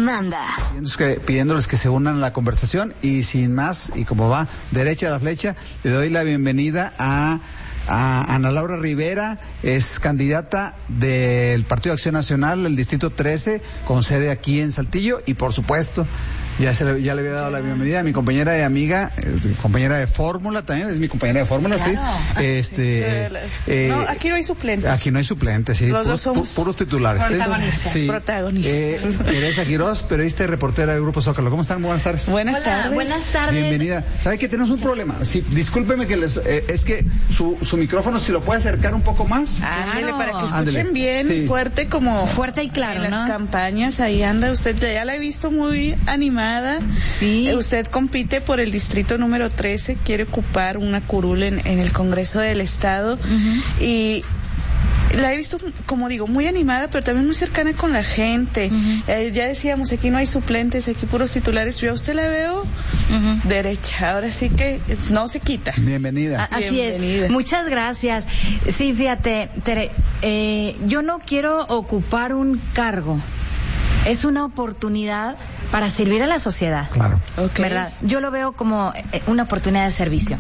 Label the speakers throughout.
Speaker 1: manda.
Speaker 2: Pidiéndoles que se unan a la conversación y sin más, y como va derecha a la flecha, le doy la bienvenida a Ana Laura Rivera. Es candidata del Partido Acción Nacional del Distrito 13, con sede aquí en Saltillo, y por supuesto ya le había dado la bienvenida a mi compañera y amiga, compañera de fórmula también, es mi compañera de fórmula, claro. Sí.
Speaker 3: No, aquí no hay suplentes.
Speaker 2: Aquí no hay suplentes, sí.
Speaker 3: Los dos somos
Speaker 2: puros titulares.
Speaker 3: Protagonistas.
Speaker 2: Sí.
Speaker 3: Protagonistas.
Speaker 2: Teresa Quiroz, periodista y reportera del Grupo Zócalo. ¿Cómo están? Buenas tardes.
Speaker 3: Buenas tardes.
Speaker 1: Buenas tardes.
Speaker 2: Bienvenida. ¿Sabe que tenemos un problema? Sí, discúlpeme que es que su micrófono, si lo puede acercar un poco más.
Speaker 3: Ándele, para que escuchen
Speaker 2: Ándele.
Speaker 3: bien,
Speaker 2: Sí.
Speaker 3: fuerte y claro, en las campañas. Ahí anda usted, ya la he visto muy animada.
Speaker 1: Sí.
Speaker 3: Usted compite por el distrito número 13, quiere ocupar una curul en el Congreso del Estado. Y la he visto, como digo, muy animada, pero también muy cercana con la gente. Ya decíamos, aquí no hay suplentes, aquí puros titulares. Yo a usted la veo derecha, ahora sí que no se quita.
Speaker 2: Bienvenida.
Speaker 1: Así
Speaker 3: Bienvenida.
Speaker 1: es. Muchas gracias. Sí, fíjate, Tere, yo no quiero ocupar un cargo. Es una oportunidad para servir a la sociedad.
Speaker 2: Claro.
Speaker 3: Okay.
Speaker 1: ¿Verdad? Yo lo veo como una oportunidad de servicio.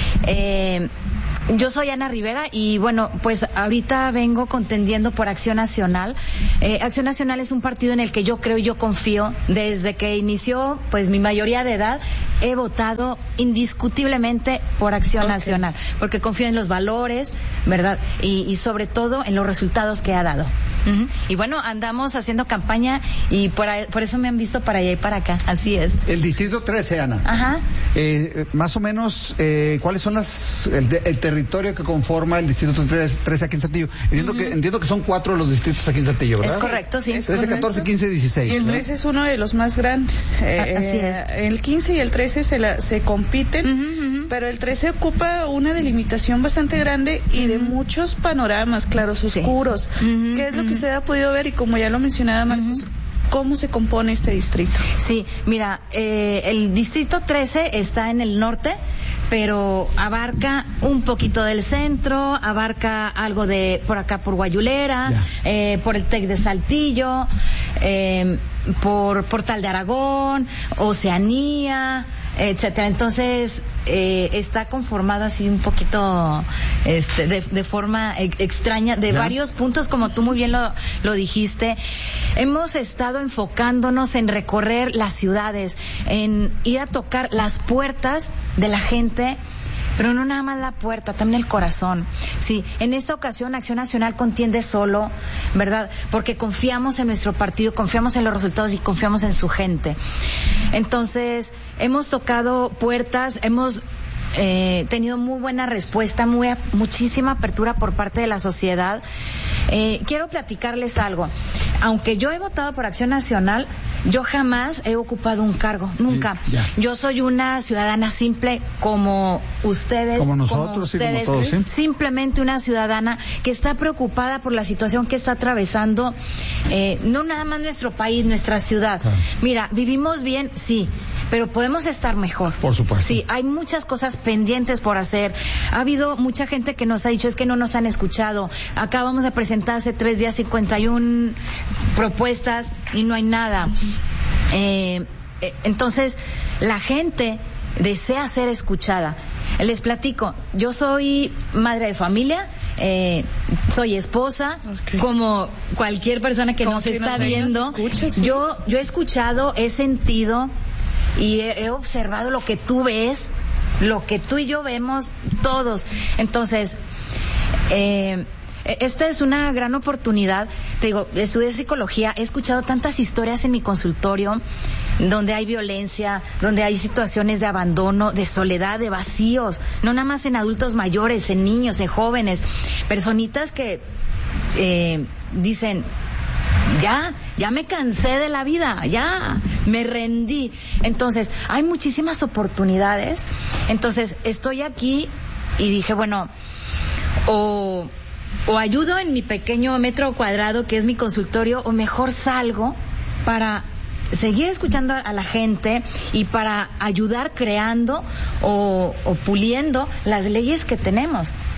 Speaker 1: Yo soy Ana Rivera y bueno, pues ahorita vengo contendiendo por Acción Nacional. Acción Nacional es un partido en el que yo creo y yo confío. Desde que inició pues mi mayoría de edad, he votado indiscutiblemente por Acción Nacional, porque confío en los valores, ¿verdad? Y sobre todo en los resultados que ha dado. Y bueno, andamos haciendo campaña y por eso me han visto para allá y para acá. Así es.
Speaker 2: El Distrito 13, Ana.
Speaker 1: Ajá.
Speaker 2: Más o menos, ¿cuáles son el territorio que conforma el Distrito 13 aquí en Saltillo? Entiendo que son 4 los distritos aquí en Saltillo, ¿verdad?
Speaker 1: Es correcto, sí.
Speaker 2: 13, 14, 15 y 16.
Speaker 3: Y el 13 es uno de los más grandes.
Speaker 1: Así es.
Speaker 3: El 15 y el 13 se compiten, pero el 13 ocupa una delimitación bastante grande y de muchos panoramas claros, oscuros. ¿Qué es lo que usted ha podido ver? Y como ya lo mencionaba Marcos, ¿cómo se compone este distrito?
Speaker 1: Sí, mira, el distrito 13 está en el norte, pero abarca un poquito del centro, abarca algo de por acá por Guayulera, por el TEC de Saltillo, por Portal de Aragón, Oceanía, etcétera. Entonces está conformado así un poquito de forma extraña, de varios puntos, como tú muy bien lo dijiste. Hemos estado enfocándonos en recorrer las ciudades, en ir a tocar las puertas de la gente, pero no nada más la puerta, también el corazón. Sí, en esta ocasión Acción Nacional contiende solo, ¿verdad? Porque confiamos en nuestro partido, confiamos en los resultados y confiamos en su gente. Entonces, hemos tocado puertas, hemos tenido muy buena respuesta, muchísima apertura por parte de la sociedad. Quiero platicarles algo. Aunque yo he votado por Acción Nacional, yo jamás he ocupado un cargo, nunca. Yo soy una ciudadana simple como ustedes,
Speaker 2: como nosotros,
Speaker 1: como ustedes,
Speaker 2: como todos, ¿sí?
Speaker 1: Simplemente una ciudadana que está preocupada por la situación que está atravesando, no nada más nuestro país, nuestra ciudad.
Speaker 2: Claro.
Speaker 1: Mira, vivimos bien, sí, pero podemos estar mejor.
Speaker 2: Por supuesto.
Speaker 1: Sí, hay muchas cosas pendientes por hacer. Ha habido mucha gente que nos ha dicho, es que no nos han escuchado. Acabamos de presentar hace 3 días 51 propuestas y no hay nada. Entonces, la gente desea ser escuchada. Les platico, yo soy madre de familia, soy esposa, como cualquier persona que nos está viendo. Yo he escuchado, he sentido y he observado lo que tú ves, lo que tú y yo vemos todos. Entonces, esta es una gran oportunidad. Te digo, estudié psicología, he escuchado tantas historias en mi consultorio donde hay violencia, donde hay situaciones de abandono, de soledad, de vacíos, no nada más en adultos mayores, en niños, en jóvenes, personitas que dicen, ya me cansé de la vida, ya me rendí. Entonces, hay muchísimas oportunidades. Entonces, estoy aquí y dije, bueno, o ayudo en mi pequeño metro cuadrado que es mi consultorio, o mejor salgo para seguir escuchando a la gente y para ayudar creando o puliendo las leyes que tenemos.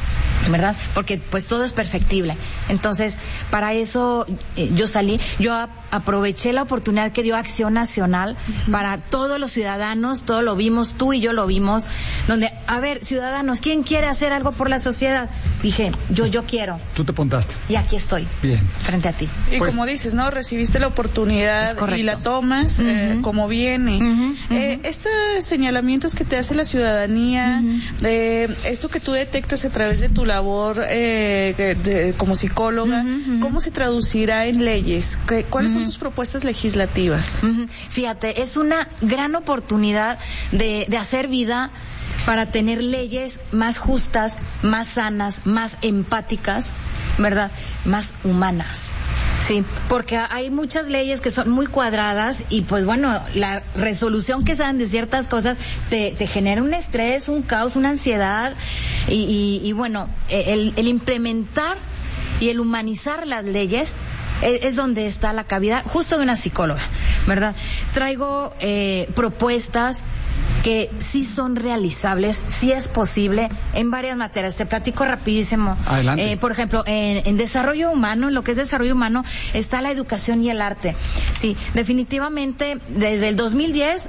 Speaker 1: ¿verdad? Porque pues todo es perfectible. Entonces, para eso yo salí, aproveché la oportunidad que dio Acción Nacional para todos los ciudadanos, todos lo vimos, tú y yo lo vimos, donde, a ver, ciudadanos, ¿quién quiere hacer algo por la sociedad? Dije, yo quiero.
Speaker 2: Tú te apuntaste.
Speaker 1: Y aquí estoy.
Speaker 2: Bien.
Speaker 1: Frente a ti.
Speaker 3: Y pues, como dices, ¿no? Recibiste la oportunidad y la tomas como viene. Estos señalamientos que te hace la ciudadanía, de esto que tú detectas a través de tu labor como psicóloga, ¿cómo se traducirá en leyes? ¿Cuáles son tus propuestas legislativas?
Speaker 1: Fíjate, es una gran oportunidad de hacer vida para tener leyes más justas, más sanas, más empáticas, ¿verdad? Más humanas. Sí, porque hay muchas leyes que son muy cuadradas y pues bueno, la resolución que se dan de ciertas cosas te genera un estrés, un caos, una ansiedad y bueno, el implementar y el humanizar las leyes es donde está la cabida justo de una psicóloga, ¿verdad? Traigo propuestas que sí son realizables, sí es posible en varias materias. Te platico rapidísimo.
Speaker 2: Adelante.
Speaker 1: Por ejemplo, en desarrollo humano, en lo que es desarrollo humano, está la educación y el arte. Sí, definitivamente, desde el 2010...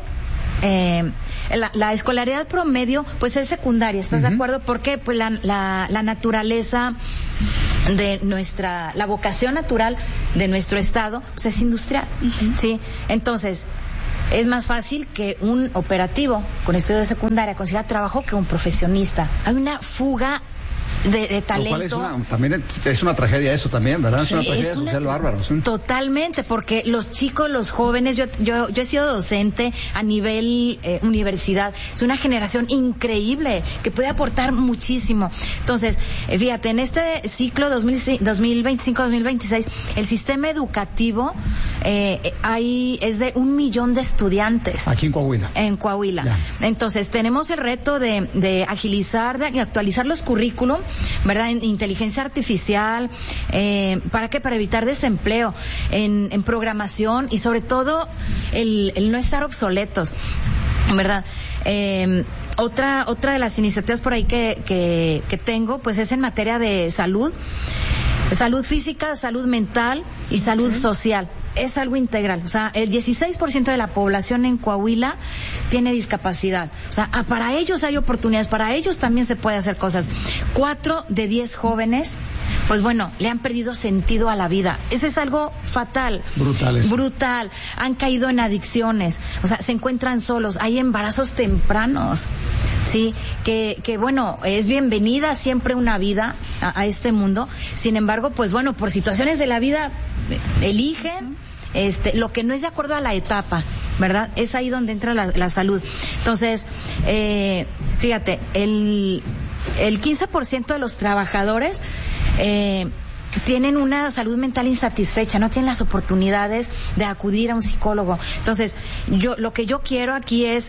Speaker 1: la escolaridad promedio pues es secundaria, ¿estás de acuerdo? Porque pues la naturaleza de la vocación natural de nuestro estado pues es industrial, ¿sí? Entonces es más fácil que un operativo con estudios de secundaria consiga trabajo que un profesionista. Hay una fuga de talento.
Speaker 2: Lo cual también es una tragedia eso también, ¿verdad? Es una tragedia social bárbara. ¿Sí?
Speaker 1: Totalmente, porque los chicos, los jóvenes, yo he sido docente a nivel universidad, es una generación increíble que puede aportar muchísimo. Entonces, fíjate, en este ciclo 2025-2026, el sistema educativo es de 1 millón de estudiantes.
Speaker 2: Aquí en Coahuila.
Speaker 1: En Coahuila. Ya. Entonces, tenemos el reto de agilizar, de actualizar los currículum, ¿verdad? En inteligencia artificial, ¿para qué? Para evitar desempleo, en programación y sobre todo el no estar obsoletos, ¿verdad? Otra de las iniciativas por ahí que tengo, pues es en materia de salud física, salud mental y salud social. Es algo integral. O sea, el 16% de la población en Coahuila tiene discapacidad. O sea, para ellos hay oportunidades, para ellos también se puede hacer cosas. 4 de 10 jóvenes, pues bueno, le han perdido sentido a la vida. Eso es algo fatal. Brutal. Han caído en adicciones. O sea, se encuentran solos. Hay embarazos tempranos. Sí, que bueno, es bienvenida siempre una vida a este mundo. Sin embargo, pues bueno, por situaciones de la vida eligen lo que no es de acuerdo a la etapa, ¿verdad? Es ahí donde entra la salud. Entonces, fíjate, el 15% de los trabajadores tienen una salud mental insatisfecha, no tienen las oportunidades de acudir a un psicólogo. Entonces, lo que yo quiero aquí es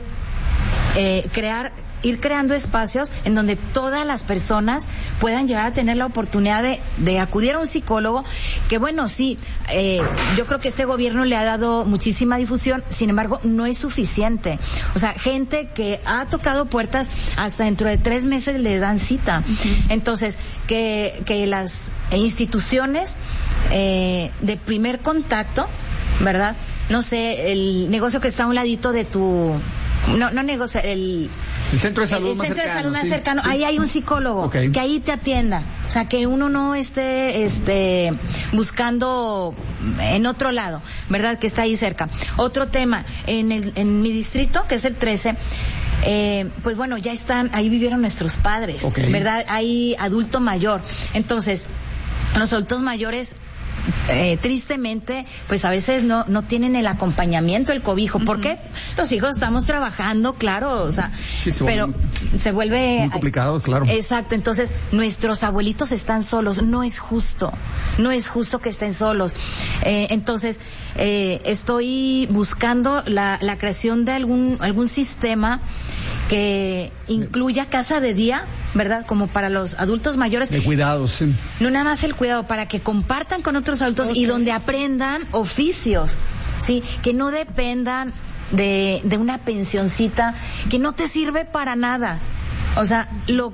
Speaker 1: ir creando espacios en donde todas las personas puedan llegar a tener la oportunidad de acudir a un psicólogo, que bueno, sí, yo creo que este gobierno le ha dado muchísima difusión, sin embargo, no es suficiente. O sea, gente que ha tocado puertas, hasta dentro de 3 meses le dan cita. Entonces, que las instituciones de primer contacto, ¿verdad? No sé, el negocio que está a un ladito de tu... No negocio, el
Speaker 2: centro de salud más cercano. El centro de salud más cercano,
Speaker 1: sí. Ahí hay un psicólogo que ahí te atienda. O sea, que uno no esté buscando en otro lado, ¿verdad? Que está ahí cerca. Otro tema, en mi distrito, que es el 13, pues bueno, ya están, ahí vivieron nuestros padres, ¿verdad? Hay adulto mayor. Entonces, los adultos mayores tristemente, pues a veces no tienen el acompañamiento, el cobijo. ¿Por qué? Los hijos estamos trabajando, claro, o sea, sí, pero se vuelve
Speaker 2: muy complicado, claro.
Speaker 1: Exacto, entonces nuestros abuelitos están solos, no es justo que estén solos. Entonces, estoy buscando la creación de algún sistema que incluya casa de día, ¿verdad? Como para los adultos mayores.
Speaker 2: De cuidados, sí.
Speaker 1: No nada más el cuidado, para que compartan con otros adultos y donde aprendan oficios, ¿sí? Que no dependan de una pensioncita que no te sirve para nada. O sea,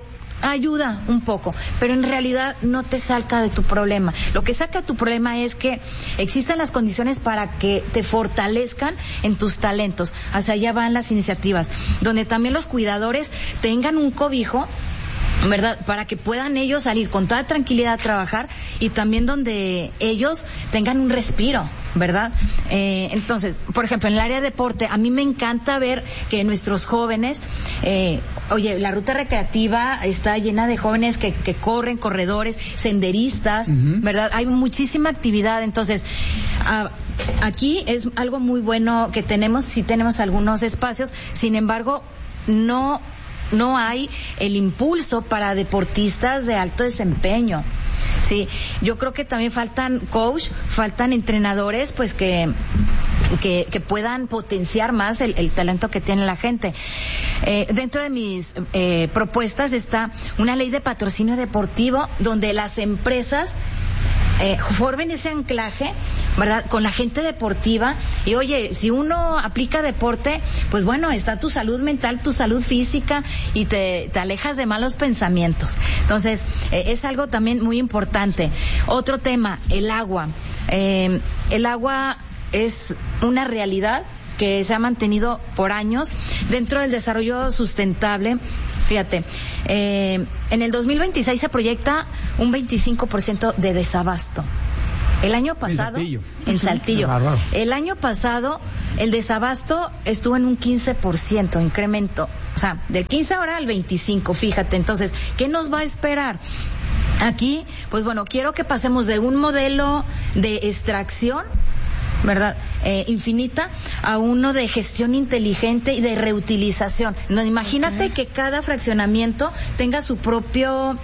Speaker 1: ayuda un poco, pero en realidad no te saca de tu problema. Lo que saca tu problema es que existan las condiciones para que te fortalezcan en tus talentos. Hacia allá van las iniciativas, donde también los cuidadores tengan un cobijo, ¿verdad? Para que puedan ellos salir con toda tranquilidad a trabajar, y también donde ellos tengan un respiro, ¿verdad? Entonces, por ejemplo, en el área de deporte, a mí me encanta ver que nuestros jóvenes, la ruta recreativa está llena de jóvenes que corren, corredores, senderistas, ¿verdad? Hay muchísima actividad. Entonces, aquí es algo muy bueno que tenemos, sí tenemos algunos espacios, sin embargo, no hay el impulso para deportistas de alto desempeño. Sí, yo creo que también faltan coach, faltan entrenadores, pues que puedan potenciar más el talento que tiene la gente. Dentro de mis propuestas está una ley de patrocinio deportivo, donde las empresas formen ese anclaje, ¿verdad?, con la gente deportiva. Y oye, si uno aplica deporte, pues bueno, está tu salud mental, tu salud física, y te alejas de malos pensamientos. Entonces, es algo también muy importante. Otro tema, el agua. El agua es una realidad que se ha mantenido por años dentro del desarrollo sustentable. Fíjate, en el 2026 se proyecta un 25% de desabasto. El año pasado, en Saltillo, el año pasado el desabasto estuvo en un 15%, incremento, o sea, del 15 ahora al 25, fíjate. Entonces, ¿qué nos va a esperar? Aquí, pues bueno, quiero que pasemos de un modelo de extracción, ¿verdad?, infinita, a uno de gestión inteligente y de reutilización. No, imagínate que cada fraccionamiento tenga su propia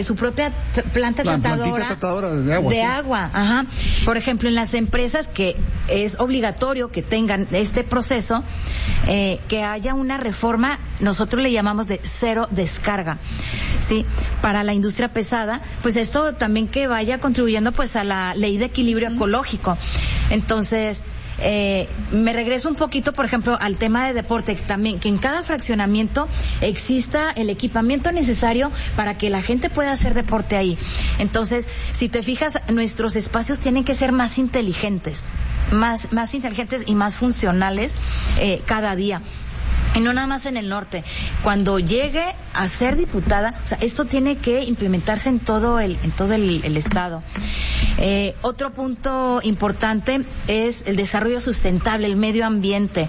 Speaker 1: planta tratadora de agua. Ajá. Por ejemplo, en las empresas, que es obligatorio que tengan este proceso, que haya una reforma, nosotros le llamamos de cero descarga, ¿sí? Para la industria pesada, pues esto también que vaya contribuyendo pues a la ley de equilibrio ecológico. Entonces, me regreso un poquito, por ejemplo, al tema de deporte, también que en cada fraccionamiento exista el equipamiento necesario para que la gente pueda hacer deporte ahí. Entonces, si te fijas, nuestros espacios tienen que ser más inteligentes, más inteligentes y más funcionales cada día. Y no nada más en el norte. Cuando llegue a ser diputada, o sea, esto tiene que implementarse en todo el estado. Otro punto importante es el desarrollo sustentable, el medio ambiente.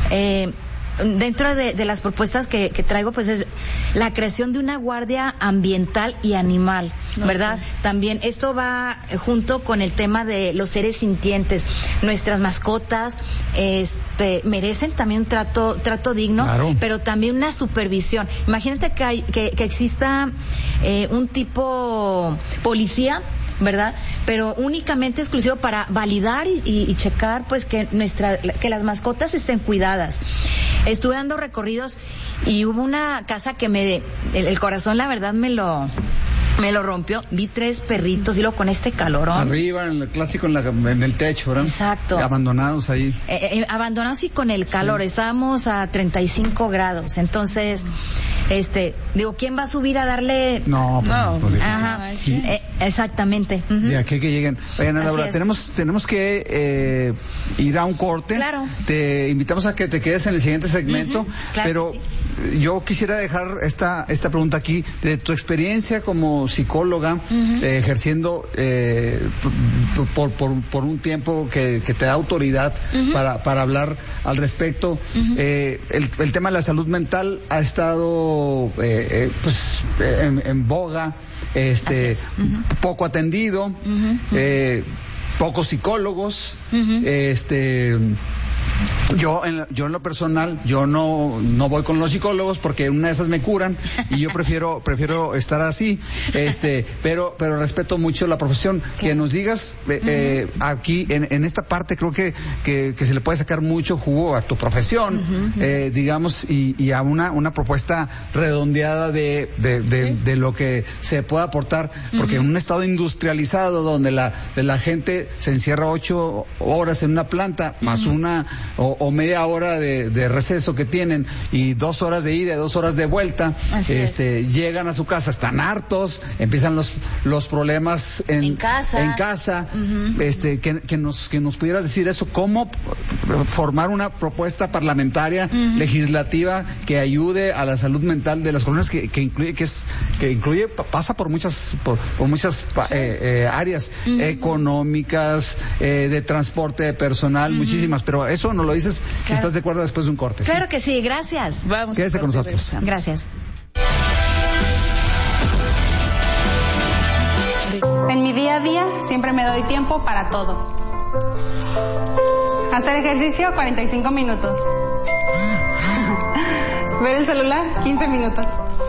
Speaker 1: Dentro de las propuestas que traigo, pues es la creación de una guardia ambiental y animal, ¿verdad? Okay. También esto va junto con el tema de los seres sintientes. Nuestras mascotas merecen también un trato digno, claro, pero también una supervisión. Imagínate que exista un tipo policía, ¿verdad?, pero únicamente exclusivo para validar y checar pues que las mascotas estén cuidadas. Estuve dando recorridos y hubo una casa que el corazón, la verdad, me lo rompió. Vi 3 perritos, y luego con este calorón.
Speaker 2: Arriba, en el clásico, en el techo, ¿verdad?
Speaker 1: Exacto.
Speaker 2: Abandonados ahí.
Speaker 1: Abandonados, y con el calor. Sí. Estábamos a 35 grados. Entonces, digo, ¿quién va a subir a darle?
Speaker 2: No.
Speaker 1: Ajá. Exactamente.
Speaker 2: De aquí que lleguen. Oigan, Laura, tenemos que ir a un corte.
Speaker 1: Claro.
Speaker 2: Te invitamos a que te quedes en el siguiente segmento. Claro, pero sí, yo quisiera dejar esta pregunta aquí, de tu experiencia como psicóloga, ejerciendo por un tiempo que te da autoridad para hablar al respecto. El tema de la salud mental ha estado en boga, poco atendido, pocos psicólogos, Yo en lo personal, yo no voy con los psicólogos porque una de esas me curan y yo prefiero estar así, pero respeto mucho la profesión. Que nos digas aquí en esta parte, creo que se le puede sacar mucho jugo a tu profesión, digamos, y a una propuesta redondeada de lo que se puede aportar, porque en un estado industrializado donde la gente se encierra 8 horas en una planta más una o media hora de receso que tienen y 2 horas de ida y 2 horas de vuelta, llegan a su casa, están hartos, empiezan los problemas en casa. Uh-huh. Que nos pudieras decir eso, cómo formar una propuesta parlamentaria, uh-huh, legislativa que ayude a la salud mental de las colonias, que incluye, pasa por muchas áreas, uh-huh, económicas, de transporte de personal, uh-huh, muchísimas, pero eso nos lo dices, claro, si estás de acuerdo, después de un corte.
Speaker 1: Claro,
Speaker 2: ¿sí?
Speaker 1: Que sí, gracias.
Speaker 3: Vamos.
Speaker 2: Quédese con nosotros.
Speaker 1: Gracias.
Speaker 4: En mi día a día siempre me doy tiempo para todo. Hacer ejercicio 45 minutos. Ver el celular 15 minutos.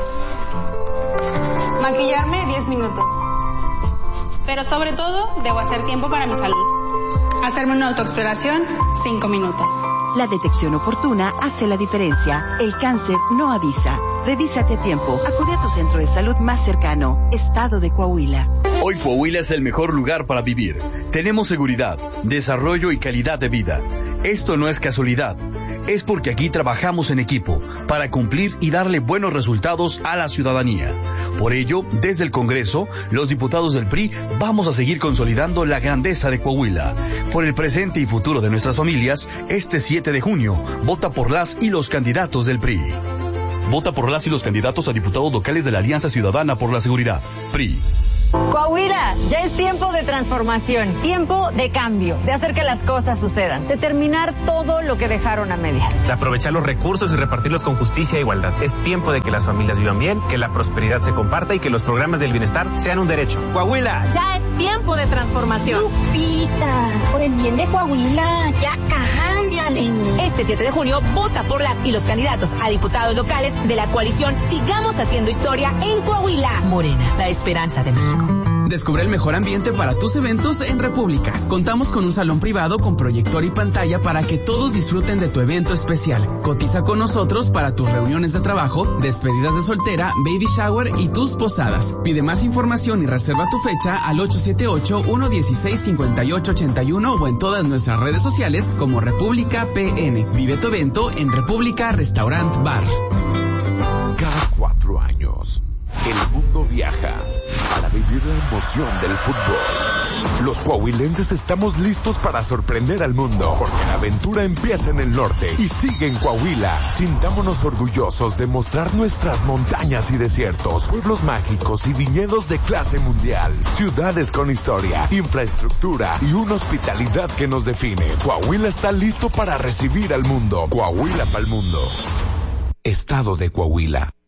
Speaker 4: Maquillarme 10 minutos. Pero sobre todo debo hacer tiempo para mi salud. Hacerme una autoexploración 5 minutos.
Speaker 5: La detección oportuna hace la diferencia. El cáncer no avisa. Revísate a tiempo. Acude a tu centro de salud más cercano. Estado de Coahuila.
Speaker 6: Hoy Coahuila es el mejor lugar para vivir. Tenemos seguridad, desarrollo y calidad de vida. Esto no es casualidad. Es porque aquí trabajamos en equipo para cumplir y darle buenos resultados a la ciudadanía. Por ello, desde el Congreso, los diputados del PRI vamos a seguir consolidando la grandeza de Coahuila. Por el presente y futuro de nuestras familias, este 7 de junio, vota por las y los candidatos del PRI. Vota por las y los candidatos a diputados locales de la Alianza Ciudadana por la Seguridad, PRI.
Speaker 7: Coahuila, ya es tiempo de transformación, tiempo de cambio, de hacer que las cosas sucedan, de terminar todo lo que dejaron a medias.
Speaker 8: De aprovechar los recursos y repartirlos con justicia e igualdad. Es tiempo de que las familias vivan bien, que la prosperidad se comparta y que los programas del bienestar sean un derecho. Coahuila.
Speaker 7: Ya es tiempo de transformación.
Speaker 9: Lupita, por el bien de Coahuila, ya cámbiale.
Speaker 10: Este 7 de junio, vota por las y los candidatos a diputados locales de la coalición Sigamos Haciendo Historia en Coahuila. Morena, la esperanza de México.
Speaker 11: Descubre el mejor ambiente para tus eventos en República. Contamos con un salón privado con proyector y pantalla para que todos disfruten de tu evento especial. Cotiza con nosotros para tus reuniones de trabajo, despedidas de soltera, baby shower y tus posadas. Pide más información y reserva tu fecha al 878-116-5881 o en todas nuestras redes sociales como República PN. Vive tu evento en República Restaurant Bar.
Speaker 12: Cada 4 años, el mundo viaja para vivir la emoción del fútbol. Los coahuilenses estamos listos para sorprender al mundo, porque la aventura empieza en el norte y sigue en Coahuila. Sintámonos orgullosos de mostrar nuestras montañas y desiertos, pueblos mágicos y viñedos de clase mundial, ciudades con historia, infraestructura y una hospitalidad que nos define. Coahuila está listo para recibir al mundo. Coahuila para el mundo. Estado de Coahuila.